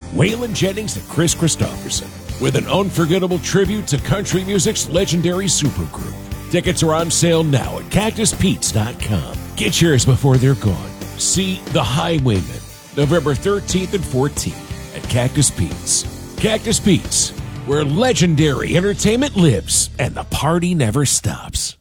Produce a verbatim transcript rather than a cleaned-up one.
Waylon Jennings and Chris Christopherson, with an unforgettable tribute to country music's legendary supergroup. Tickets are on sale now at cactus pete's dot com. Get yours before they're gone. See The Highwaymen, November thirteenth and fourteenth at Cactus Pete's. Cactus Pete's, where legendary entertainment lives and the party never stops.